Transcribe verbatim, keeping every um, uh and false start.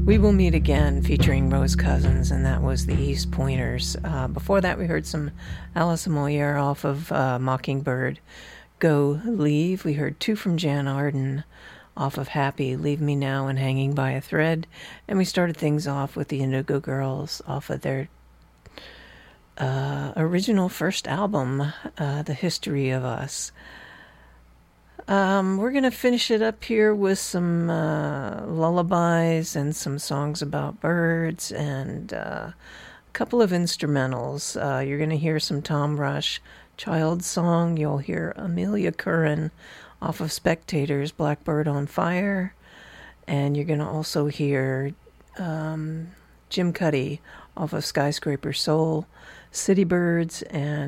We Will Meet Again featuring Rose Cousins, and that was the East Pointers. Uh, before that, we heard some Alice Moyer off of uh, Mockingbird, Go Leave. We heard two from Jan Arden off of Happy, Leave Me Now and Hanging by a Thread. And we started things off with the Indigo Girls off of their uh, original first album, uh, The History of Us. Um, we're going to finish it up here with some uh, lullabies and some songs about birds and uh, a couple of instrumentals. Uh, you're going to hear some Tom Rush, Child Song. You'll hear Amelia Curran off of Spectators, Blackbird on Fire. And you're going to also hear um, Jim Cuddy off of Skyscraper Soul, City Birds, and